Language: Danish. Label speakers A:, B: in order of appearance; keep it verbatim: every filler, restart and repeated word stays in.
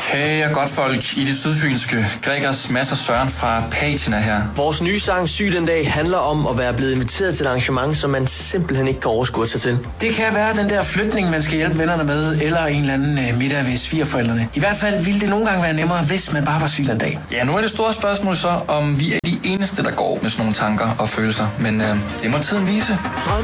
A: Kære godt folk i det sydfynske. Gregers Mads Søren fra Patina her.
B: Vores nye sang Syg den dag handler om at være blevet inviteret til et arrangement, som man simpelthen ikke kan overskue sig til.
C: Det kan være den der flytning, man skal hjælpe vennerne med, eller en eller anden middag ved svigerforældrene. I hvert fald ville det nogle gange være nemmere, hvis man bare var syg den dag.
A: Ja, nu er det store spørgsmål så, om vi er de eneste, der går med sådan nogle tanker og følelser. Men øh, det må tiden vise.